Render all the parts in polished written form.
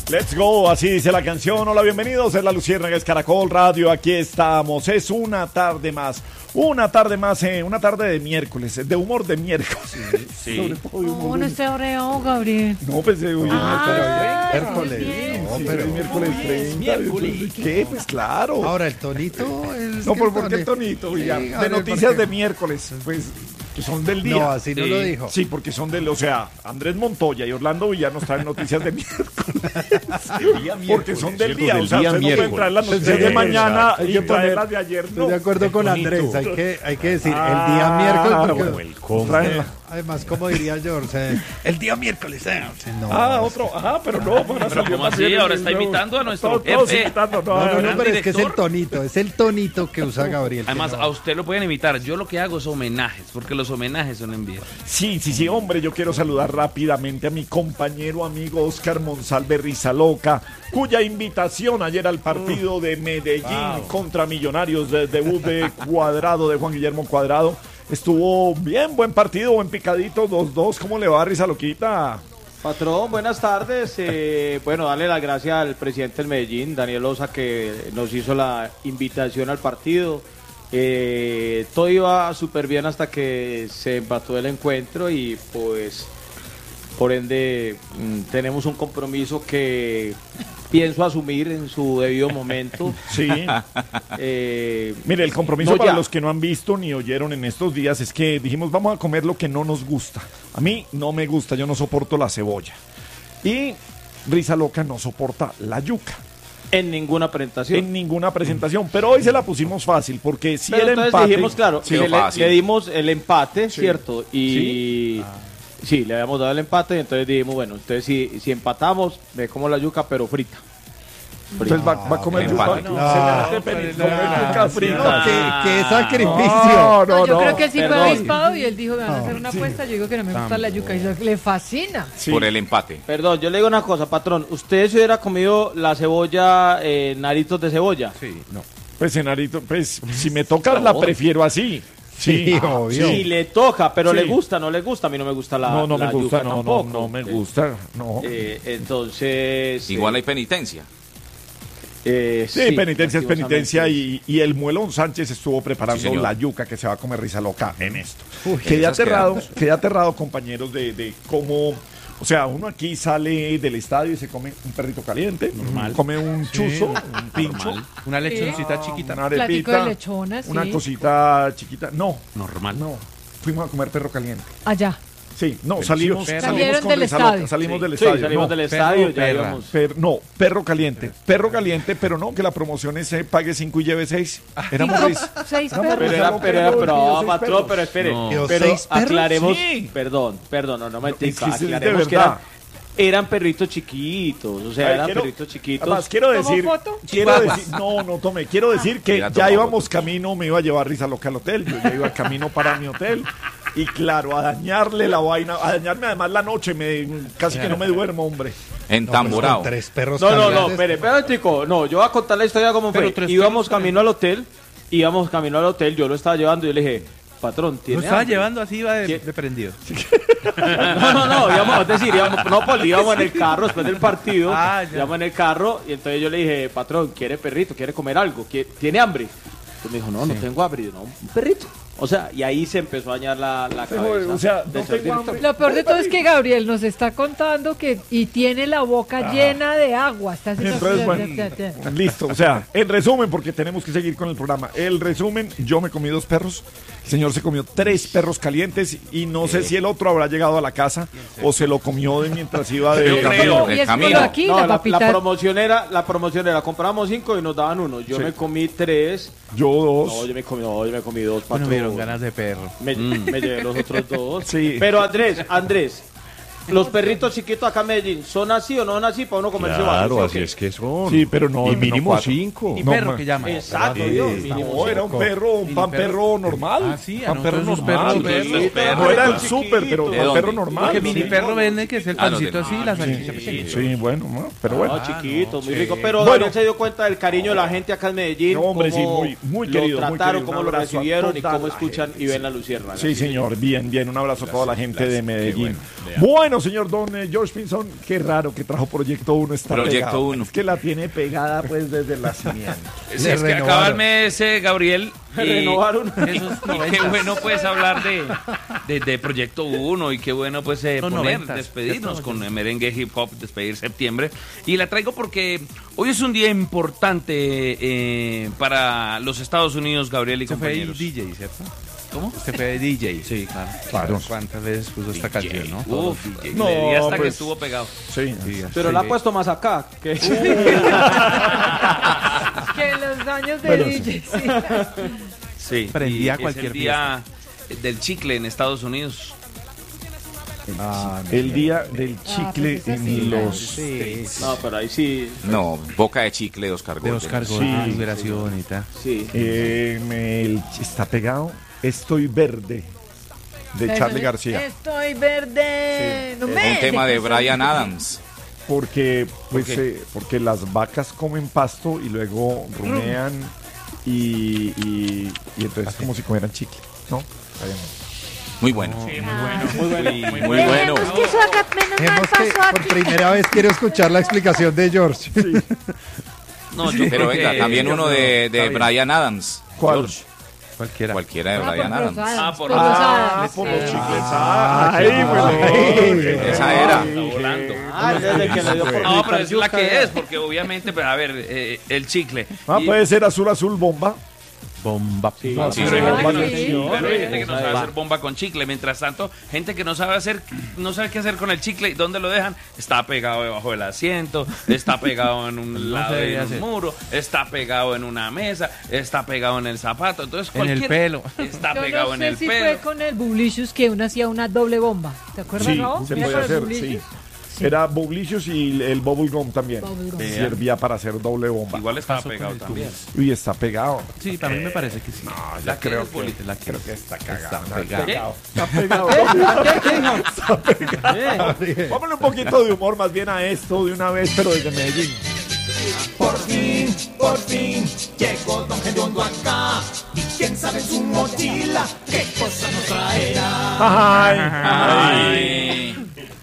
Let's go, así dice la canción. Hola, bienvenidos, es la Luciérnaga, es Caracol Radio, aquí estamos, es una tarde más, una tarde de miércoles, de humor de miércoles. Sí. Sobre todo de humor No esté oreado, Gabriel. No, pues miércoles. No, pero es miércoles 30. ¿Qué? Pues claro. Ahora el tonito. No, ¿por qué el tonito? Villar? Sí, De noticias de miércoles, pues, que son del día. No, así no lo dijo. Sí, porque son o sea, Andrés Montoya y Orlando Villar nos traen noticias de miércoles. Porque son del día, o sea, usted no puede traer las noticias de mañana y traerlas de ayer, no. Estoy de acuerdo con Andrés, hay que decir el día miércoles. Porque, además, como diría George, el día miércoles. No, otro, pero no, para Pero ¿cómo así? Ahora está imitando a nuestro jefe. No, pero es que es el tonito que usa Gabriel. Además, a usted lo pueden imitar. Yo lo que hago es homenajes, porque los homenajes son en vida. Sí, hombre, yo quiero saludar rápidamente a mi compañero amigo Oscar Monsalve Rizaloca, cuya invitación ayer al partido de Medellín contra Millonarios, de debut de Cuadrado, de Juan Guillermo Cuadrado, estuvo bien, buen partido, buen picadito, 2-2. ¿Cómo le va, Rizaloquita? Patrón, buenas tardes. Bueno, darle las gracias al presidente del Medellín, Daniel Osa, que nos hizo la invitación al partido. Todo iba súper bien hasta que se empató el encuentro y pues por ende tenemos un compromiso que pienso asumir en su debido momento. Sí. Mire, el compromiso para los que no han visto ni oyeron en estos días es que dijimos vamos a comer lo que no nos gusta. A mí no me gusta, yo no soporto la cebolla. Y Rizaloca no soporta la yuca. En ninguna presentación. Pero hoy se la pusimos fácil, porque si pero el entonces empate... dijimos, claro, sí, le dimos el empate, sí. ¿cierto? Y sí, le habíamos dado el empate, y entonces dijimos, bueno, entonces si empatamos, me como la yuca, pero frita. Entonces va a comer yuca. Yuca frita. ¡Qué sacrificio! No, yo creo que sí fue perdón. avispado y él dijo, van a hacer una apuesta. Yo digo que no me gusta la yuca y le fascina. Sí. Por el empate. Perdón, yo le digo una cosa, patrón. ¿Usted se hubiera comido la cebolla, naritos de cebolla? Sí, no. Pues cenarito, pues si me toca la prefiero así. Sí, obvio. Sí, le toca, pero Sí. le gusta, no le gusta. A mí no me gusta la No me gusta, yuca tampoco. no me gusta, no. Entonces... Igual hay penitencia. Sí, penitencia es penitencia lastimosamente. y el Muelón Sánchez estuvo preparando Sí, señor. la yuca que se va a comer Rizaloca en esto. esas Quedé aterrado, compañeros, de cómo, o sea, uno aquí sale del estadio y se come un perrito caliente, come un chuzo, un pincho, Una lechoncita chiquita. una Platico arepita, de lechona, sí. una cosita chiquita. No, Normal. fuimos a comer perro caliente. Allá. Sí, no, salimos Salieron con del Rizaloca, estadio. salimos del Sí, estadio. salimos no. del estadio, ya perra. íbamos. Perro caliente, pero no, que la promoción es pague 5 y lleve 6. Éramos Cinco, Riz. 6 Éramos perros. Pero, patrón, pero espere. No. Pero ¿6 perros? aclaremos. Sí. Perdón, no me Es que entiendo. es de Aclaremos que verdad. eran perritos chiquitos. O sea, eran Quiero- perritos chiquitos. Además, quiero decir, foto? quiero decir que Ya ya tomó íbamos foto. camino, me iba a llevar Rizaloca al hotel, yo ya iba camino para mi hotel. Y claro, a dañarle la vaina, a dañarme además la noche, casi que no me duermo, hombre. Entamborado. 3 perros No, calientes. espere, chico. No, yo voy a contar la historia como Pero fue. tres Íbamos perros camino al hotel, yo lo estaba llevando y yo le dije, patrón, Lo ¿tiene estaba hambre? llevando así, iba de ¿Qué? prendido. Íbamos en el carro después del partido, Ah, ya. íbamos en el carro y entonces yo le dije, patrón, ¿quiere perrito? ¿Quiere comer algo? ¿Tiene hambre? Entonces me dijo, no tengo hambre. Y yo, no, un perrito. O sea, y ahí se empezó a dañar la cabeza. O sea, del no señor tengo director. hambre. Lo peor de todo es que Gabriel nos está contando que y tiene la boca llena de agua. Está haciendo Entonces, bueno, listo, o sea, en resumen, porque tenemos que seguir con el programa. El resumen, yo me comí 2 perros, el señor se comió 3 perros calientes y no sé si el otro habrá llegado a la casa o se lo comió mientras iba de Yo creo. Y es camino. por aquí, No, la la papita. promoción era, compramos 5 y nos daban 1. Yo me comí 3. Yo 2. No, yo me comí 2, No patrón. me dieron ganas de perro. Me llevé los otros 2. Sí. Pero Andrés, los perritos chiquitos acá en Medellín, ¿son así o no son así para uno comerse varios? ¿Sí o qué? que son. Sí, pero no. Y mínimo no 4. 5. ¿Y No, perro ma- que llama? Exacto, Dios, mínimo No, era un perro, un pan perro normal. Ah, sí, pan perro nosotros normal. perros, No era el chiquito. súper, pero ¿De pan dónde? perro normal. Porque sí. mini perro vende que es el Ah, los pancito de- así y la salchicha pequeña. Sí, bueno, no, pero bueno. No, chiquito, muy rico. sí. Pero Bueno. Daniel se dio cuenta del cariño de la gente acá en Medellín. No, hombre, sí, cómo muy lo querido, muy trataron, querido. cómo Un lo abrazo a recibieron y toda cómo la escuchan gente, y ven la luciérnaga. Sí, señor, bien, un abrazo a toda la gente de Medellín. bueno. Bueno, Bueno, señor don George Pinzón, qué raro que trajo Proyecto 1 esta Proyecto 1. Es que la tiene pegada pues desde la simiente. Sí, es que acaba el mes, Gabriel. Renovaron. Y qué bueno pues hablar de Proyecto 1 y qué bueno pues despedirnos con merengue hip hop, despedir septiembre. Y la traigo porque hoy es un día importante para los Estados Unidos, Gabriel y compañeros. Usted fue DJ, ¿cierto? ¿Cómo? Usted fue DJ. Sí, claro. ¿Cuántas veces puso esta canción, no? Uf, No, le di hasta que pues, estuvo pegado. Sí. Pero la ha puesto más acá. Que... Que en los años de Bueno, DJ, sí. Sí. Prendía y cualquier es el día del chicle en Estados Unidos. El día del chicle pues eso sí, en claro. los... No, pero ahí sí. No, Boca de Chicle de Oscar De Gómez. Oscar Gómez, liberación y tal. Sí. Está pegado Estoy Verde, de Charly García. Estoy verde. No Es me un tema de dejes Bryan olvidar. Adams. Porque, pues, porque las vacas comen pasto y luego rumean y entonces es como si comieran chicle, ¿no? Está bien. Muy bueno. Muy bueno. Muy bueno. Dejemos que eso acá, menos mal Vemos que pasó por aquí. primera vez quiero escuchar la explicación de George. No, yo Pero creo que- venga, también uno de está bien. Bryan Adams. ¿Cuál? George. Cualquiera. Cualquiera de Ah, Bryan por Adams. Rosadas, Ah, por por Rosadas. Rosadas. Por los Sí. chicles. Ay, Esa era. Está volando. Desde que le dio por No, pero gritar es la yuca, que es, porque obviamente, pues, a ver, el chicle. Y- puede ser azul, azul, bomba. Bomba. Sí, Ah, sí, pero hay sí. gente que no- Sí. pero hay gente que no sabe hacer bomba con chicle. Mientras tanto, gente que no sabe qué hacer con el chicle y dónde lo dejan. Está pegado debajo del asiento, está pegado en un lado se de debe un hacer. muro, está pegado en una mesa, está pegado en el zapato. Entonces, En el cualquier pelo. está Yo pegado no en sé el si pelo. fue con el Bublicious que uno hacía una doble bomba. ¿Te acuerdas, Sí, Raúl? se Mira, puede con el hacer, sí. Bublicious. Era Bublicious y el Bubble Gum también. Bubble gum. Servía para hacer doble bomba. Igual estaba Pasó con pegado el también. Uy, está pegado. Sí, para mí me parece que sí. La que es que la que está cagado. Está pegado. Está pegado. Está pegado. Vámonos un poquito de humor más bien a esto de una vez, pero desde Medellín. Por fin, llegó Don Gediondo acá. Y quién sabe en su mochila qué cosa nos traerá. Ay.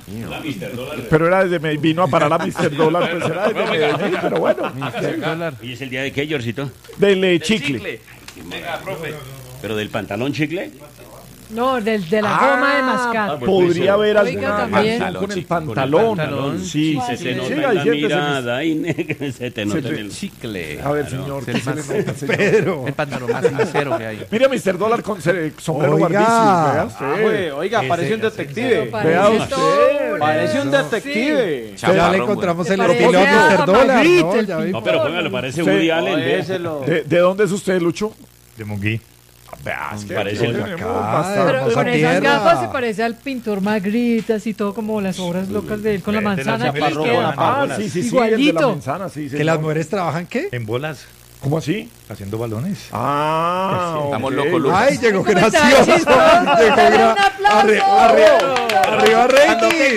Pero era desde Medellín, vino a parar a Mr. Dólar, pues era desde Medellín, pero bueno. ¿Y es el día de qué, Georgito? Del El chicle. Venga, profe. ¿Pero del pantalón chicle? No, de la goma de mascar. Podría haber Oiga, alguna también. canción con el Con el pantalón. Sí, Se sí, te nota siga en la diciendo, mirada y negra, se te nota en el... Chicle. A ver, señor, ¿qué El se le más- nota, señor? Pedro. El pantalón más sincero que hay. Mira, Mr. Dólar con sombrero Oiga. Barbicius, vea usted. Oiga, parece un detective. Vea Parece usted. todo. Parece un detective. Ya Chaparrón, le encontramos Se el parece estilo a a Mr. Dólar, Magritte, ¿no? el Ya vi. No, pero póngale, parece Sí. Woody Allen, ve. Óyeselo. ¿De dónde es usted, Lucho? De Munguí. Vea, es que Parece aquí el tenemos acá, bastante. Pero Hermosa con esas tierra. gafas se parece al pintor Magritte, así todo como las obras locas de él con la manzana aquí chaparro, queda. Ah, sí, sí, sí, el de la Igualito. manzana, sí, Que señor. las mujeres trabajan, ¿qué? En bolas, ¿Cómo así? haciendo balones. Ah, Estamos ok. locos, Lucas. Ay, llegó ¿Cómo está? gracioso. Chistoso. Llegó Dale un aplauso. arriba rating.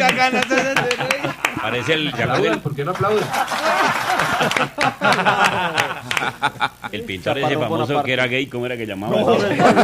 Parece el Yacuel. ¿Por qué no aplaude? El pintor ese Chaparrón famoso Bonaparte. que era gay, ¿cómo era que llamaba? No,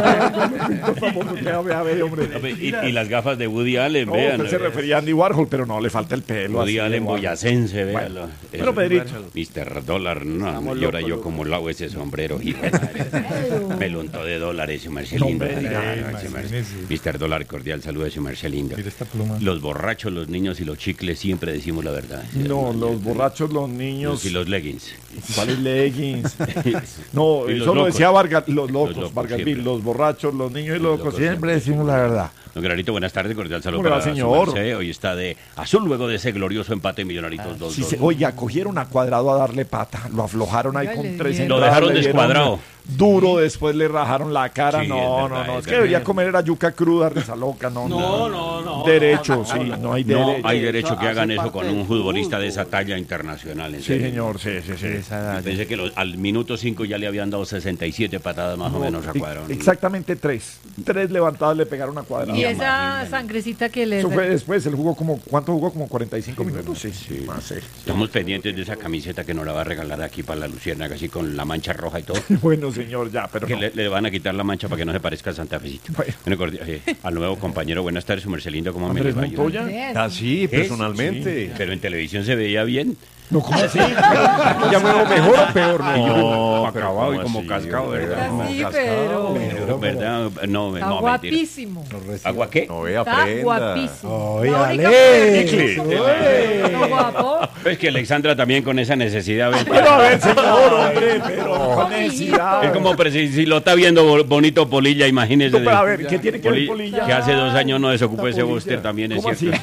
a ver, hombre. Y las gafas de Woody Allen, No, vean. usted se refería a Andy Warhol, pero no, le falta el pelo. Woody así, Allen igual. boyacense, véalo. Pero Pedrito. Mr. Dólar, no, Estamos y ahora locos, yo locos. como lavo ese sombrero, hijo de madre. Me lo untó de dólares, su merced lindo. Mr. Dólar, cordial saludo de su merced lindo. Mira esta pluma. Los borrachos, los niños y los chicles siempre decimos la verdad. No, los borrachos, los niños. Y los leggings. ¿Cuáles leggings? No, Y los eso lo locos. decía Vargas, los locos, locos, Vargas siempre. Vil, los borrachos, los niños y los locos. locos, Siempre decimos la verdad. Don Granito, buenas tardes, cordial saludo ¿Cómo le va, para señor? su merced. Hoy está de azul luego de ese glorioso empate Millonaritos 2-2. Sí, oiga, cogieron a Cuadrado a darle pata, lo aflojaron ahí Ya con le 3 dieron. Lo entradas, dejaron le dieron descuadrado. Duro, después le rajaron la cara. Sí, No, es verdad, no, es es que verdad. debería comer era yuca cruda, risa loca, no. No. Derecho, sí, no hay No derecho. hay derecho que Hace hagan eso parte con del un futbolista de esa fútbol. talla internacional. En Sí, serio. señor, sí. Pensé que al minuto 5 ya le habían dado 67 patadas más o menos a Cuadrado. Exactamente 3. 3 levantadas le pegaron a Cuadrado. Y esa sangrecita que le... Eso fue después, él jugó como, ¿cuánto jugó? Como 45 minutos. Sí, más, sí. Estamos pendientes de esa camiseta que nos la va a regalar aquí para la Luciérnaga, así con la mancha roja y todo. Bueno, señor, ya, pero Que no. le van a quitar la mancha para que no se parezca a Santa Fecito. Bueno, al nuevo compañero, buenas tardes, su merced lindo, ¿cómo me le Andrés va? Montoya. Bien. Ah, sí, ¿Es? personalmente. Sí, pero en televisión se veía bien. No, ¿cómo así? ¿Ya me veo mejor o peor? Y yo No, acabado y ¿cómo como así, cascado, hombre? ¿verdad? Sí, pero ¿Verdad? No, está no, mentira. guapísimo. ¿Agua qué? No, Está aprenda. guapísimo. Oye, La única Ale. mujer no guapo. Pues que Alexandra también con esa necesidad. ¿ves? Pero a ver, señor, hombre, pero con necesidad. Es como si lo está viendo bonito Polilla, imagínese. No, pero a ver, ¿qué tiene que ver Polilla? Que hace 2 años no desocupó ese búster, también es ¿Cómo cierto.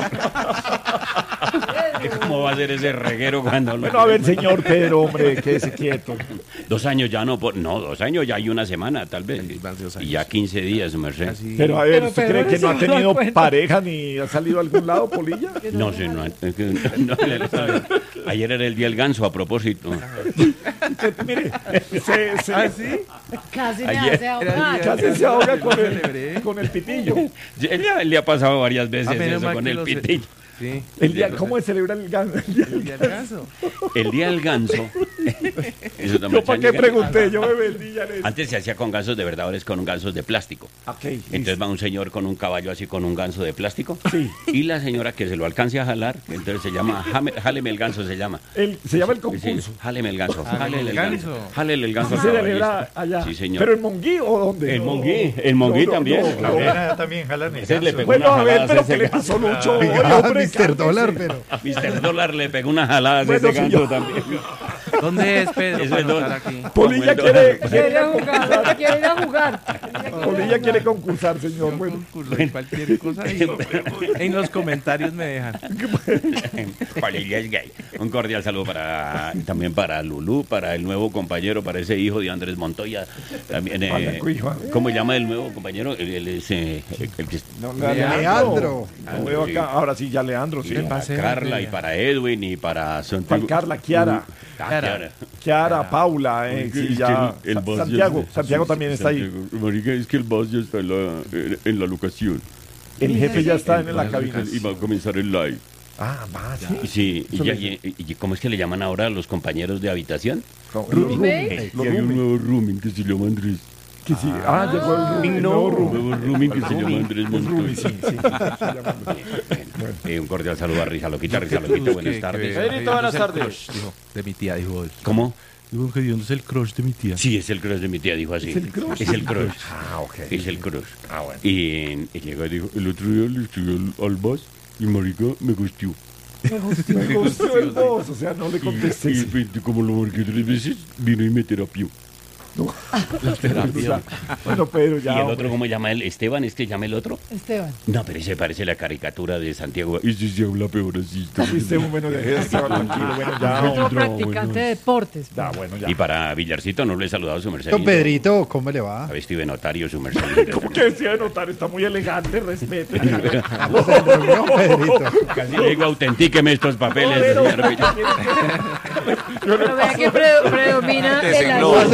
¿Cómo va a ser ese reguero cuando Bueno, a ver, señor Pedro, hombre, quédese quieto. 2 años ya no, no, 2 años ya hay una semana, tal vez. Y ya 15 días, su merced. Pero a ver, Pero ¿usted Pedro cree que no ha se da tenido cuenta. pareja ni ha salido a algún lado, Polilla? No sé, ayer era el día del ganso, a propósito. Mire, Casi me Ayer- hace ahogar. casi se ahoga con el pitillo. Él le ha pasado varias veces menos eso mal con que el lo sé. pitillo. Sí. ¿Cómo se celebra el ganso? El día del ganso. Eso también Yo para qué pregunté, yo me vendí ya. Antes se hacía con gansos de verdad, ahora es con gansos de plástico. Okay, Entonces va un señor con un caballo así con un ganso de plástico. Sí. Y la señora que se lo alcance a jalar, entonces se llama, jáleme el ganso se llama. Se llama el Sí, concurso. jáleme el ganso, Jáleme jálele el el ganso. ganso. Jálele el ganso. ¿Así se al celebra caballista. allá? Sí, señor. ¿Pero en Monguí o dónde? El Monguí también. no. también jalan Ese le pegó Bueno, una a ver, jalada pero ese ¿qué le ganso. pasó, Lucho? Oye, Ah, hombre, Mr. Dólar, pero. Mr. Dólar le pegó una jalada a Bueno, ese ganso señor. también. ¿Dónde es Pedro Eso para es anotar aquí? Polilla Como el quiere Quiere jugar, quiere ir a jugar. Polilla quiere concursar, señor. Bueno, Concurso, cualquier cosa ahí. En los comentarios me dejan. Polilla es gay. Un cordial saludo también para Lulú, para el nuevo compañero, para ese hijo de Andrés Montoya. También, ¿cómo llama el nuevo compañero? Él es el que no, Leandro. Lo veo acá. Ahora sí, ya Leandro, sí. para Carla y para Edwin y para Santiago. Para Carla, Kiara. Kiara. Kiara, Paula, sí, ya. Santiago también está ahí. Marica, es que el boss ya está en la locación. El jefe ya está en la cabina. Y va a comenzar el live. Ah, vaya. Sí, y ¿cómo es que le llaman ahora a los compañeros de habitación? ¿Roommate? Y hay un nuevo rooming que se llama Andrés. Que sí. Ah, llegó el nuevo rooming. Un nuevo rooming que se llama Andrés Montoya. Sí, sí. Un cordial saludo a Risa Loquita, buenas tardes. Pedrito, buenas tardes. Crush, dijo, de mi tía, dijo hoy. ¿Cómo? Dijo que Dios es el crush de mi tía. Sí, es el crush de mi tía, dijo así. ¿Es el crush? Es el crush. Ah, ok. Es el crush. Ah, bueno. Y llegó y dijo, el otro día le escribí al boss y marica me gustó. Me gustó el voz, o sea, no le contesté. Y como lo marqué 3 veces, vino y me terapió. Bueno, Pedro, ya. ¿Y el otro cómo llama él? ¿Esteban? ¿Es que llama el otro? Esteban. No, pero ese parece la caricatura de Santiago. Ese se habla peor así. Fuiste un menos de Esteban, tranquilo. Bueno, ya. Otro practicante de deportes. Ya, bueno, ya. Y para Villarcito no le he saludado a su merced. Don Pedrito, ¿cómo le va? A ver, estuve notario su merced. ¿Cómo que decía de notar? Está muy elegante, respete. Pedrito. Casi le digo, autentíqueme estos papeles. Pero, señor Villar. Pero vea que predomina el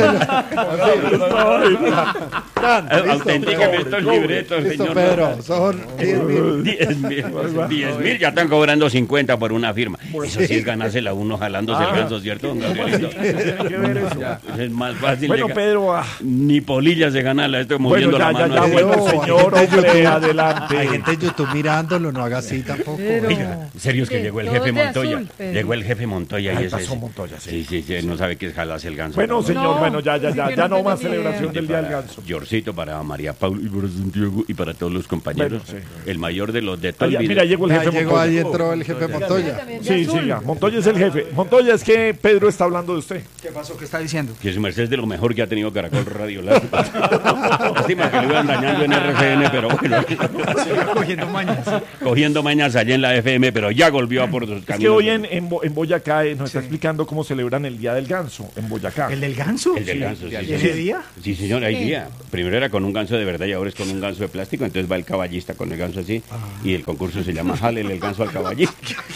Autentíqueme estos libretos, Listo, señor. Pedro, son 10.000. 10.000 ya están cobrando 50 por una firma. Eso sí es ganársela a uno jalándose el ganso, ¿cierto, don Gabrielito? Tiene que ver eso. Es más fácil. Bueno, de Pedro, Ni Polilla se gana, la estoy moviendo bueno, la ya, mano. ya, así. bueno, No, señor, hay gente en hombre, YouTube. adelante. Hay gente en YouTube mirándolo, no haga así tampoco. Pero- Oiga, serio es que Sí, llegó el todos jefe de Montoya. azul, Pedro. Llegó el jefe Montoya Ay, y ese. pasó Montoya, sí. Sí, él no sabe qué es jalarse el ganso. Bueno, señor, No, bueno, ya dice que no no más tenía celebración idea. del Día del Ganso. Yorcito, para María Paula y para Santiago y para todos los compañeros. Bueno, sí. El mayor de los de Ah, todo el ya, video. mira, llegó el Ya jefe llegó, Montoya. ahí entró el jefe Montoya. También de Sí, azul. siga. Montoya es el jefe. Montoya, es que Pedro está hablando de usted. ¿Qué pasó? ¿Qué está diciendo? Que su merced es de lo mejor que ha tenido Caracol Radio. Lástima que lo iban dañando en RCN, pero bueno. Cogiendo mañas. Cogiendo mañas allá en la FM, pero ya volvió a por sus Es caminos. que hoy en Boyacá nos está explicando cómo celebran el Día del Ganso en Boyacá. ¿El del ganso? El del ganso, sí, ¿Ese señor. día? Sí, señor, hay día. Primero era con un ganso de verdad y ahora es con un ganso de plástico. Entonces va el caballista con el ganso así. Y el concurso se llama Jálele el ganso al caballista.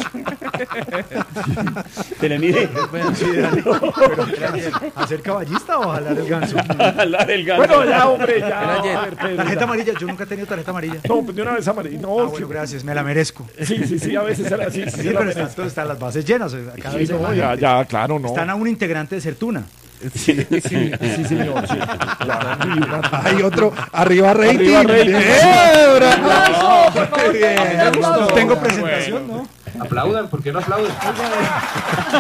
¿Te le mire? ¿Hacer caballista o jalar el ganso? Jalar el ganso. Bueno, ya, hombre, ya. Era ayer. A ver, Pedro, Tarjeta ya. amarilla, yo nunca he tenido tarjeta amarilla. No, pues de una vez amarillo. No, Ah, es bueno, que- gracias, me la merezco. sí, a veces era así. Sí, pero están las bases llenas. Cada Sí, vez hay no, más ya, gente. ya, claro, no. Están a un integrante de Certuna. Sí, señor. Sí. Hay otro, arriba rating. Arriba rating. ¡Aplauso, por favor! Tengo presentación, ¿no? Aplaudan, ¿por qué no aplauden?